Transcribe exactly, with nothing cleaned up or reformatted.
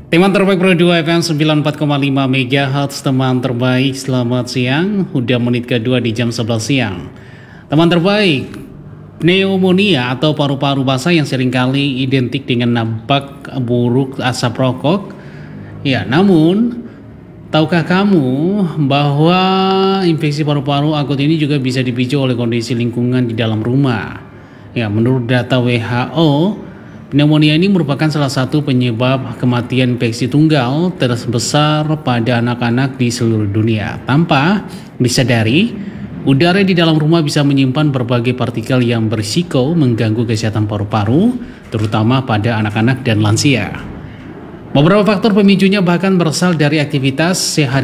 Teman terbaik Pro dua F M sembilan puluh empat koma lima MHz, teman terbaik selamat siang. Udah menit kedua di jam sebelas siang. Teman terbaik, pneumonia atau paru-paru basah yang seringkali identik dengan nampak buruk asap rokok. Ya, namun tahukah kamu bahwa infeksi paru-paru akut ini juga bisa dipicu oleh kondisi lingkungan di dalam rumah? Ya, menurut data W H O, pneumonia ini merupakan salah satu penyebab kematian infeksi tunggal terbesar pada anak-anak di seluruh dunia. Tanpa disadari, udara di dalam rumah bisa menyimpan berbagai partikel yang berisiko mengganggu kesehatan paru-paru, terutama pada anak-anak dan lansia. Beberapa faktor pemicunya bahkan berasal dari aktivitas sehat